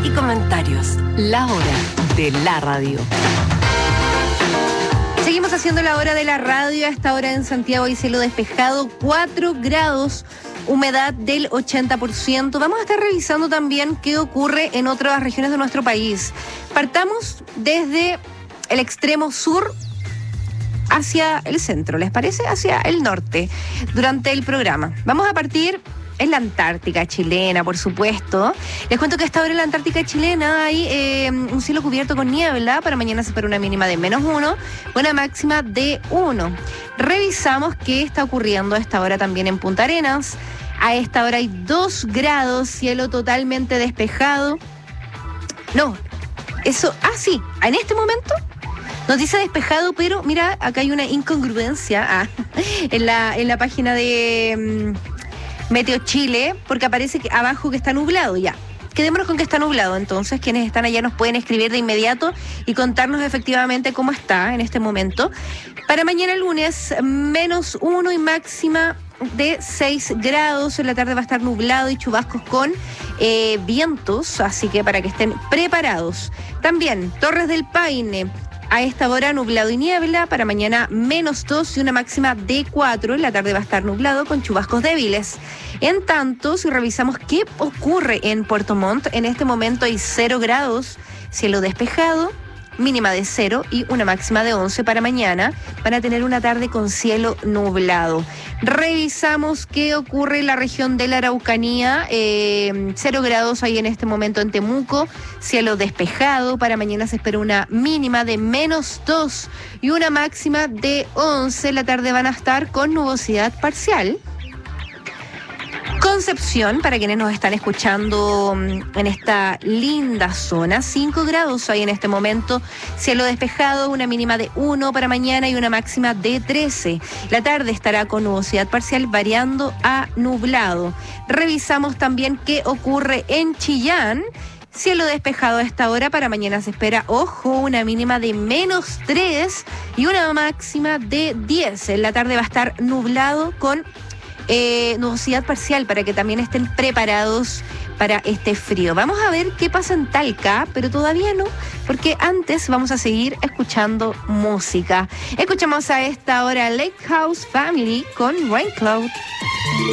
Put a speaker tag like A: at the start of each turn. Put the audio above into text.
A: y comentarios. La hora de la radio.
B: Seguimos haciendo la hora de la radio. A esta hora en Santiago hay cielo despejado, 4 grados, humedad del 80%. Vamos a estar revisando también qué ocurre en otras regiones de nuestro país. Partamos desde el extremo sur hacia el centro, ¿les parece? Hacia el norte, durante el programa. Vamos a partir en la Antártica chilena, por supuesto. Les cuento que a esta hora en la Antártica chilena hay un cielo cubierto con niebla. Para mañana se espera una mínima de -1, una máxima de 1. Revisamos qué está ocurriendo a esta hora también en Punta Arenas. A esta hora hay 2 grados, cielo totalmente despejado. No, eso, sí, en este momento nos dice despejado, pero mira, acá hay una incongruencia en la página de Meteo Chile, porque aparece que abajo que está nublado ya. Quedémonos con que está nublado, entonces quienes están allá nos pueden escribir de inmediato y contarnos efectivamente cómo está en este momento. Para mañana lunes, -1 y máxima de 6 grados. En la tarde va a estar nublado y chubascos con vientos, así que para que estén preparados. También Torres del Paine. A esta hora nublado y niebla, para mañana -2 y una máxima de 4. En la tarde va a estar nublado con chubascos débiles. En tanto, si revisamos qué ocurre en Puerto Montt, en este momento hay 0 grados, cielo despejado, mínima de 0 y una máxima de 11 para mañana. Van a tener una tarde con cielo nublado. Revisamos qué ocurre en la región de la Araucanía. 0 grados hay en este momento en Temuco, cielo despejado. Para mañana se espera una mínima de -2 y una máxima de 11. La tarde van a estar con nubosidad parcial. Concepción, para quienes nos están escuchando en esta linda zona, 5 grados hay en este momento, cielo despejado, una mínima de 1 para mañana y una máxima de 13. La tarde estará con nubosidad parcial variando a nublado. Revisamos también qué ocurre en Chillán. Cielo despejado a esta hora, para mañana se espera, ojo, una mínima de -3 y una máxima de 10. En la tarde va a estar nublado con nubosidad parcial, para que también estén preparados para este frío. Vamos a ver qué pasa en Talca, pero todavía no, porque antes vamos a seguir escuchando música. Escuchamos a esta hora Lake House Family con Rain Cloud.